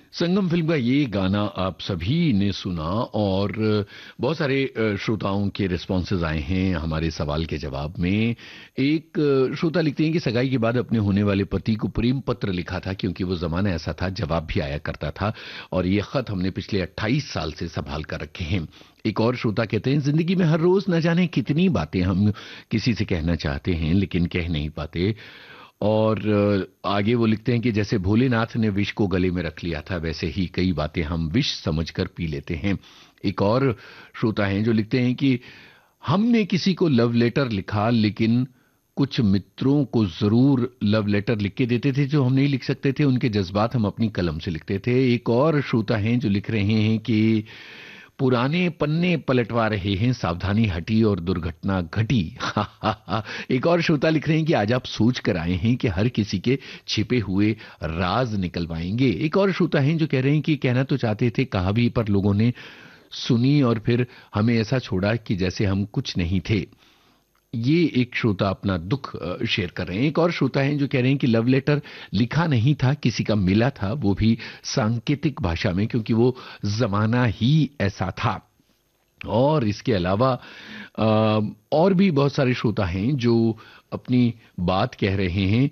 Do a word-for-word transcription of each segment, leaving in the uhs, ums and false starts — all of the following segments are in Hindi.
संगम फिल्म का ये गाना आप सभी ने सुना और बहुत सारे श्रोताओं के रिस्पॉन्सेज आए हैं हमारे सवाल के जवाब में। एक श्रोता लिखते हैं कि सगाई के बाद अपने होने वाले पति को प्रेम पत्र लिखा था क्योंकि वो जमाना ऐसा था, जवाब भी आया करता था और ये खत हमने पिछले अट्ठाईस साल से संभाल कर रखे हैं। एक और श्रोता कहते हैं जिंदगी में हर रोज न जाने कितनी बातें हम किसी से कहना चाहते हैं लेकिन कह नहीं पाते। और आगे वो लिखते हैं कि जैसे भोलेनाथ ने विष को गले में रख लिया था वैसे ही कई बातें हम विष समझकर पी लेते हैं। एक और श्रोता हैं जो लिखते हैं कि हमने किसी को लव लेटर लिखा लेकिन कुछ मित्रों को जरूर लव लेटर लिख के देते थे जो हम नहीं लिख सकते थे, उनके जज्बात हम अपनी कलम से लिखते थे। एक और श्रोता हैं जो लिख रहे हैं कि पुराने पन्ने पलटवा रहे हैं, सावधानी हटी और दुर्घटना घटी। एक और श्रोता लिख रहे हैं कि आज आप सोच कर आए हैं कि हर किसी के छिपे हुए राज निकलवाएंगे। एक और श्रोता हैं जो कह रहे हैं कि कहना तो चाहते थे, कहा भी, पर लोगों ने सुनी और फिर हमें ऐसा छोड़ा कि जैसे हम कुछ नहीं थे। ये एक श्रोता अपना दुख शेयर कर रहे हैं। एक और श्रोता हैं जो कह रहे हैं कि लव लेटर लिखा नहीं था, किसी का मिला था, वो भी सांकेतिक भाषा में क्योंकि वो जमाना ही ऐसा था। और इसके अलावा और भी बहुत सारे श्रोता हैं जो अपनी बात कह रहे हैं।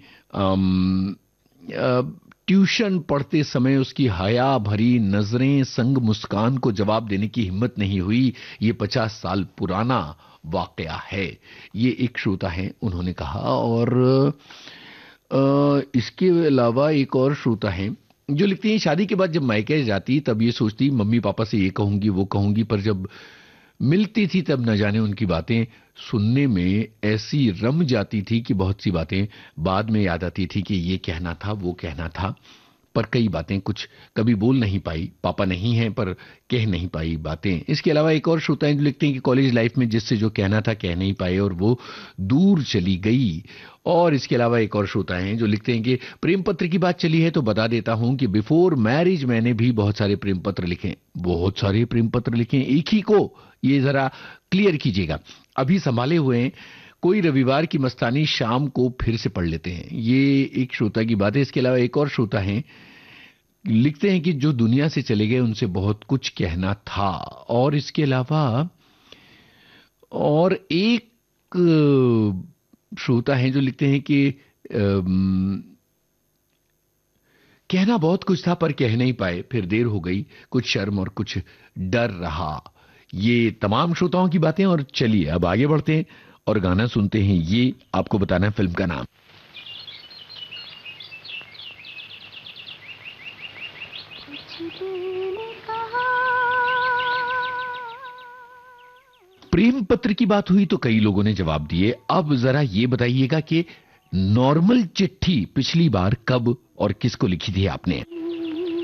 ट्यूशन पढ़ते समय उसकी हया भरी नजरें संग मुस्कान को जवाब देने की हिम्मत नहीं हुई, ये पचास साल पुराना वाकया है, ये एक श्रोता है उन्होंने कहा। और आ, इसके अलावा एक और श्रोता है जो लिखती हैं शादी के बाद जब मायके जाती तब ये सोचती मम्मी पापा से ये कहूंगी वो कहूंगी, पर जब मिलती थी तब न जाने उनकी बातें सुनने में ऐसी रम जाती थी कि बहुत सी बातें बाद में याद आती थी कि ये कहना था वो कहना था, पर कई बातें कुछ कभी बोल नहीं पाई, पापा नहीं हैं पर कह नहीं पाई बातें। इसके अलावा एक और श्रोता जो लिखते हैं कि कॉलेज लाइफ में जिससे जो कहना था कह नहीं पाए और वो दूर चली गई। और इसके अलावा एक और श्रोता हैं जो लिखते हैं कि प्रेम पत्र की बात चली है तो बता देता हूं कि बिफोर मैरिज मैंने भी बहुत सारे प्रेम पत्र लिखे। बहुत सारे प्रेम पत्र लिखे, एक ही को, ये जरा क्लियर कीजिएगा, अभी संभाले हुए हैं, कोई रविवार की मस्तानी शाम को फिर से पढ़ लेते हैं। ये एक श्रोता की बात है। इसके अलावा एक और श्रोता हैं लिखते हैं कि जो दुनिया से चले गए उनसे बहुत कुछ कहना था। और इसके अलावा और एक श्रोता हैं जो लिखते हैं कि अम, कहना बहुत कुछ था पर कह नहीं पाए, फिर देर हो गई, कुछ शर्म और कुछ डर रहा। ये तमाम श्रोताओं की बातें। और चलिए अब आगे बढ़ते हैं और गाना सुनते हैं। ये आपको बताना है फिल्म का नाम। प्रेम पत्र की बात हुई तो कई लोगों ने जवाब दिए। अब जरा ये बताइएगा कि नॉर्मल चिट्ठी पिछली बार कब और किसको लिखी थी आपने?